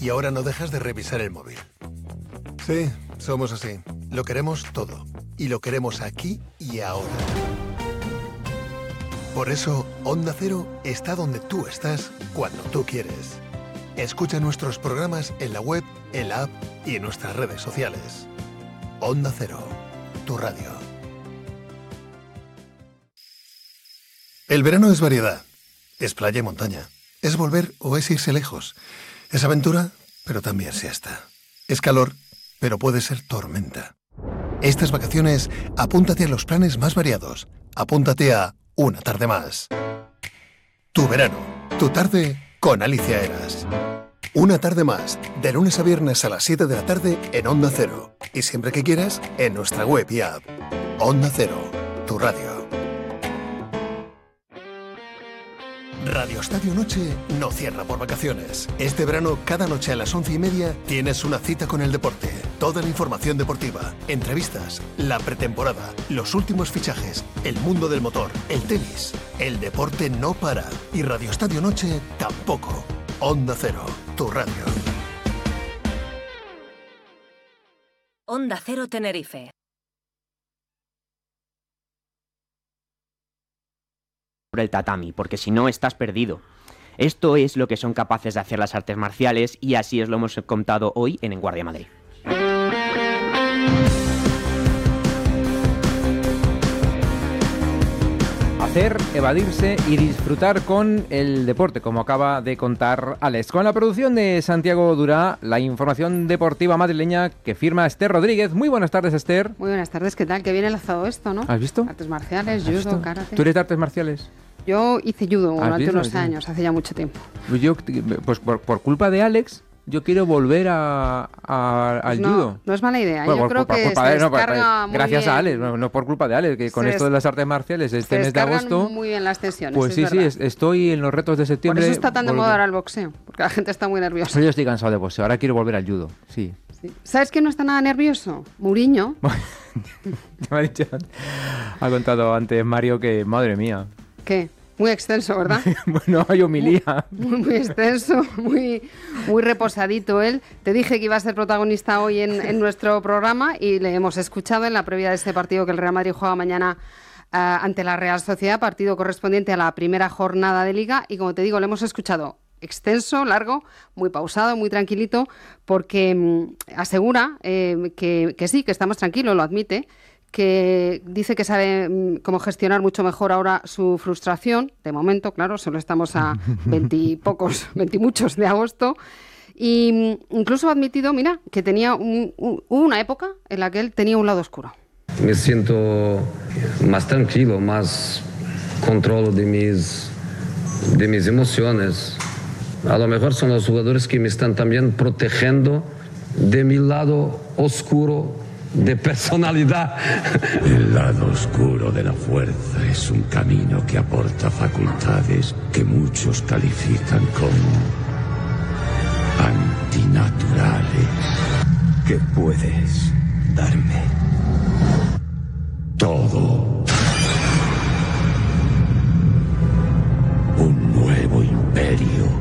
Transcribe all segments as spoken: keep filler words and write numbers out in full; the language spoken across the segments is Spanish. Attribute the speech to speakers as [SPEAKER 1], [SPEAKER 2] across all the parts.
[SPEAKER 1] y ahora no dejas de revisar el móvil. Sí, somos así. Lo queremos todo. Y lo queremos aquí y ahora. Por eso, Onda Cero está donde tú estás cuando tú quieres. Escucha nuestros programas en la web, en la app y en nuestras redes sociales. Onda Cero, tu radio. El verano es variedad. Es playa y montaña. Es volver o es irse lejos. Es aventura, pero también siesta. Es calor, pero puede ser tormenta. Estas vacaciones, apúntate a los planes más variados. Apúntate a Una Tarde Más. Tu verano, tu tarde con Alicia Eras. Una Tarde Más, de lunes a viernes a las siete de la tarde en Onda Cero. Y siempre que quieras, en nuestra web y app. Onda Cero, tu radio. Radio Estadio Noche no cierra por vacaciones. Este verano, cada noche a las once y media, tienes una cita con el deporte. Toda la información deportiva, entrevistas, la pretemporada, los últimos fichajes, el mundo del motor, el tenis. El deporte no para. Y Radio Estadio Noche tampoco. Onda Cero, tu radio.
[SPEAKER 2] Onda Cero Tenerife.
[SPEAKER 3] El tatami, porque si no estás perdido. Esto es lo que son capaces de hacer las artes marciales y así os lo hemos contado hoy en En Guardia Madrid.
[SPEAKER 4] Hacer, evadirse y disfrutar con el deporte, como acaba de contar Alex. Con la producción de Santiago Durá, la información deportiva madrileña que firma Esther Rodríguez. Muy buenas tardes, Esther.
[SPEAKER 5] Muy buenas tardes, ¿qué tal? Qué bien enlazado esto, ¿no?
[SPEAKER 4] ¿Has visto?
[SPEAKER 5] Artes marciales, judo,
[SPEAKER 4] visto?
[SPEAKER 5] karate.
[SPEAKER 4] ¿Tú eres de artes marciales?
[SPEAKER 5] Yo hice judo durante
[SPEAKER 4] visto?
[SPEAKER 5] unos
[SPEAKER 4] Sí.
[SPEAKER 5] años, hace ya mucho tiempo.
[SPEAKER 4] Yo, pues por, por culpa de Alex, yo quiero volver a, a, al
[SPEAKER 5] Pues no,
[SPEAKER 4] judo.
[SPEAKER 5] no es mala idea.
[SPEAKER 4] Bueno,
[SPEAKER 5] Yo
[SPEAKER 4] por,
[SPEAKER 5] creo
[SPEAKER 4] por,
[SPEAKER 5] que
[SPEAKER 4] por culpa
[SPEAKER 5] se
[SPEAKER 4] de, no, por-
[SPEAKER 5] descarga muy
[SPEAKER 4] gracias
[SPEAKER 5] bien.
[SPEAKER 4] a Alex, no, no por culpa de Alex, que con
[SPEAKER 5] Se
[SPEAKER 4] esto de las artes marciales
[SPEAKER 5] Se
[SPEAKER 4] este mes de
[SPEAKER 5] descargan
[SPEAKER 4] agosto,
[SPEAKER 5] muy bien las tensiones,
[SPEAKER 4] pues
[SPEAKER 5] es
[SPEAKER 4] sí, sí,
[SPEAKER 5] verdad.
[SPEAKER 4] es- estoy en los retos de
[SPEAKER 5] Por
[SPEAKER 4] septiembre.
[SPEAKER 5] eso está tan de
[SPEAKER 4] volver-
[SPEAKER 5] moda ahora el boxeo, porque la gente está muy nerviosa.
[SPEAKER 4] Pero yo estoy cansado de boxeo, ahora quiero volver al judo, sí.
[SPEAKER 5] Sí. ¿Sabes quién no está nada nervioso? Mourinho.
[SPEAKER 4] Me ha dicho, ha contado antes Mario que, madre mía,
[SPEAKER 5] ¿Qué? Muy extenso, ¿verdad?
[SPEAKER 4] bueno, hay homilía.
[SPEAKER 5] Muy, muy extenso, muy, muy reposadito él. Te dije que iba a ser protagonista hoy en, en nuestro programa y le hemos escuchado en la previa de este partido que el Real Madrid juega mañana uh, ante la Real Sociedad, partido correspondiente a la primera jornada de Liga. Y como te digo, le hemos escuchado extenso, largo, muy pausado, muy tranquilito, porque mm, asegura eh, que, que sí, que está más tranquilo, lo admite, que dice que sabe mm, cómo gestionar mucho mejor ahora su frustración, de momento, claro, solo estamos a veintipocos, veintimuchos de agosto, y mm, incluso ha admitido, mira, que tenía un- un- una época en la que él tenía un lado oscuro.
[SPEAKER 6] Me siento más tranquilo, más control de mis, de mis emociones. A lo mejor son los jugadores que me están también protegiendo de mi lado oscuro de personalidad.
[SPEAKER 7] El lado oscuro de la fuerza es un camino que aporta facultades que muchos califican como antinaturales. ¿Qué puedes darme? Todo. Un nuevo imperio.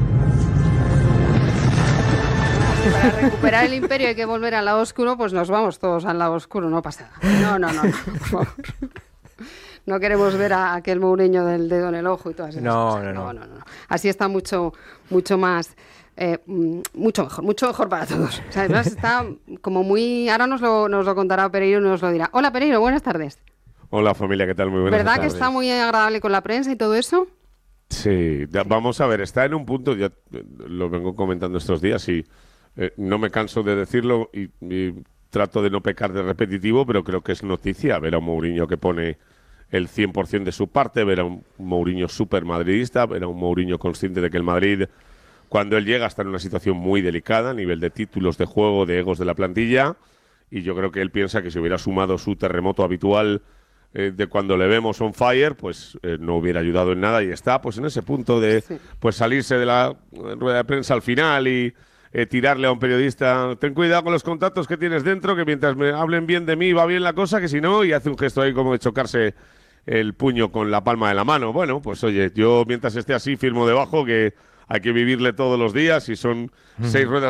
[SPEAKER 5] Para recuperar el imperio hay que volver al lado oscuro, pues nos vamos todos al lado oscuro, no pasa nada. No, no, no, no, por favor. No queremos ver a aquel Mourinho del dedo en el ojo y todas esas
[SPEAKER 4] No,
[SPEAKER 5] cosas.
[SPEAKER 4] no, no.
[SPEAKER 5] no, no, no. Así está mucho, mucho más, eh, mm, mucho mejor, mucho mejor para todos. O sea, además está como muy... Ahora nos lo, nos lo contará Pereiro y nos lo dirá. Hola, Pereiro, buenas tardes.
[SPEAKER 8] Hola familia, ¿qué tal? Muy buenas
[SPEAKER 5] ¿Verdad
[SPEAKER 8] tardes.
[SPEAKER 5] que está muy agradable con la prensa y todo eso?
[SPEAKER 8] Sí, ya, vamos a ver, está en un punto, ya eh, lo vengo comentando estos días y eh, no me canso de decirlo y, y trato de no pecar de repetitivo, pero creo que es noticia ver a un Mourinho que pone el cien por ciento de su parte, ver a un Mourinho súper madridista, ver a un Mourinho consciente de que el Madrid, cuando él llega, está en una situación muy delicada a nivel de títulos, de juego, de egos de la plantilla, y yo creo que él piensa que si hubiera sumado su terremoto habitual eh, de cuando le vemos on fire, pues eh, no hubiera ayudado en nada y está pues en ese punto de
[SPEAKER 5] Sí.
[SPEAKER 8] pues salirse de la eh, rueda de prensa al final y eh, tirarle a un periodista, ten cuidado con los contactos que tienes dentro, que mientras me hablen bien de mí va bien la cosa, que si no, y hace un gesto ahí como de chocarse el puño con la palma de la mano. Bueno, pues oye, yo mientras esté así firmo debajo que hay que vivirle todos los días y son seis ruedas